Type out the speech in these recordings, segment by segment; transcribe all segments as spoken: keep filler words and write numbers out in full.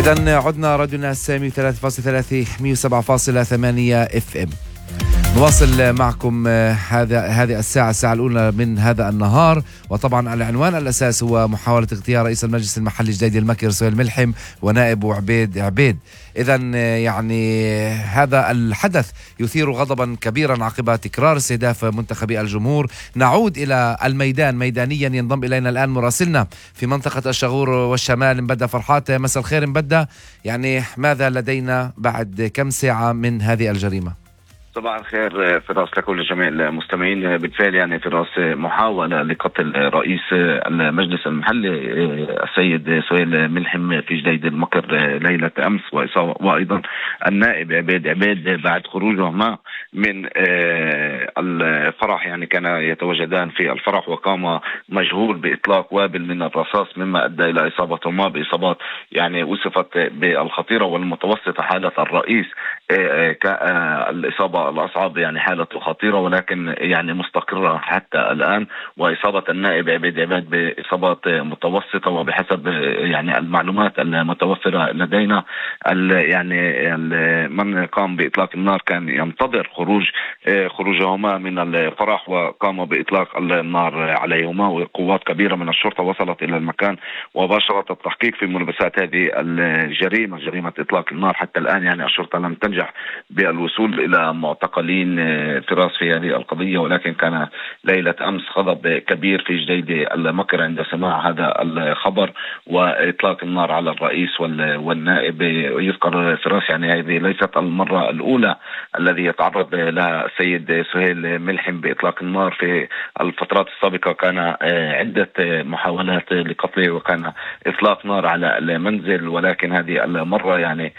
إذن عدنا راديو الناس سامي ثلاثة فاصلة ثلاثة مئة وسبعة فاصلة ثمانية اف ام. نواصل معكم هذا هذه الساعة الساعة الأولى من هذا النهار، وطبعا العنوان الأساس هو محاولة اغتيال رئيس المجلس المحلي جديدي المكر سهيل ملحم ونائب عبيد عبيد. إذن يعني هذا الحدث يثير غضبا كبيرا عقب تكرار استهداف منتخبي الجمهور. نعود إلى الميدان ميدانيا. ينضم إلينا الآن مراسلنا في منطقة الشغور والشمال مبدأ فرحات. مساء الخير مبدأ، يعني ماذا لدينا بعد كم ساعة من هذه الجريمة؟ صباح الخير فراس لكل جميع المستمعين. بالفعل يعني فراس محاولة لقتل رئيس المجلس المحلي السيد سهيل ملحم في جديد المكر ليلة أمس، وأيضا النائب عبيد عبيد بعد خروجهما من الفرح. يعني كان يتواجدان في الفرح وقام مجهول بإطلاق وابل من الرصاص مما أدى إلى إصابتهما بإصابات يعني وصفت بالخطيرة والمتوسطة. حالة الرئيس الإصابة الأصعب يعني حالته خطيرة ولكن يعني مستقرة حتى الآن، وإصابة النائب عبيد عبيد بإصابات متوسطة. وبحسب يعني المعلومات المتوفرة لدينا يعني من قام بإطلاق النار كان ينتظر خروج خروجهما من الفرح وقام بإطلاق النار عليهما، وقوات كبيرة من الشرطة وصلت إلى المكان وباشرت التحقيق في ملابسات هذه الجريمة، جريمة إطلاق النار. حتى الآن يعني الشرطة لم تنجح بالوصول إلى معتقلين فراس في هذه القضية، ولكن كان ليلة أمس غضب كبير في جديد المكر عند سماع هذا الخبر وإطلاق النار على الرئيس والنائب. يذكر فراس يعني هذه ليست المرة الأولى الذي يتعرض لها السيد سهيل ملحم بإطلاق النار. في الفترات السابقة كان عدة محاولات لقتله وكان إطلاق نار على المنزل، ولكن هذه المرة يعني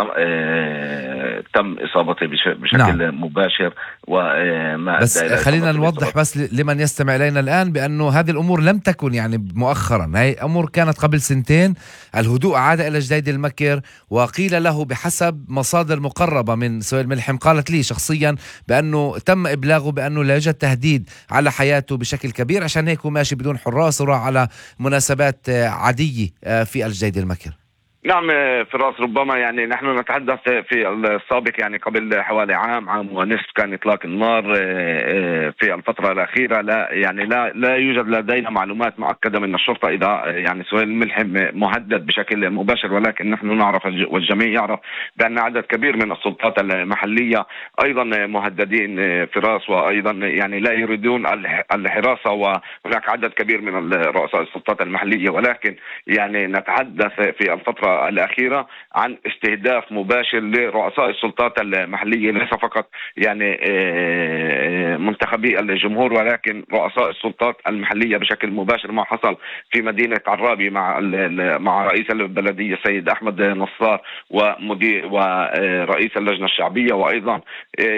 تم إصابته بشكل نعم. مباشر. وما بس خلينا نوضح بس لمن يستمع إلينا الآن بأنه هذه الأمور لم تكن يعني مؤخرا، هاي أمور كانت قبل سنتين. الهدوء عاد إلى جديد المكر، وقيل له بحسب مصادر مقربة من سهيل ملحم قالت لي شخصيا بأنه تم إبلاغه بأنه لا يوجد تهديد على حياته بشكل كبير، عشان هيك هو ماشي بدون حراس وراح على مناسبات عادية في الجديد المكر. نعم فراس، ربما يعني نحن نتحدث في السابق يعني قبل حوالي عام عام ونصف كان إطلاق النار في الفترة الأخيرة. لا يعني لا لا يوجد لدينا معلومات مؤكدة من الشرطة إذا يعني سهيل ملحم مهدد بشكل مباشر، ولكن نحن نعرف والجميع يعرف بأن عدد كبير من السلطات المحلية أيضا مهددين فراس، وأيضا يعني لا يريدون الحراسة، وهناك عدد كبير من رؤساء السلطات المحلية. ولكن يعني نتحدث في الفترة الأخيرة عن استهداف مباشر لرؤساء السلطات المحلية، ليس فقط يعني منتخبي الجمهور ولكن رؤساء السلطات المحلية بشكل مباشر. ما حصل في مدينة عرابي مع مع رئيس البلدية السيد أحمد نصار ومدير ورئيس اللجنة الشعبية، وأيضا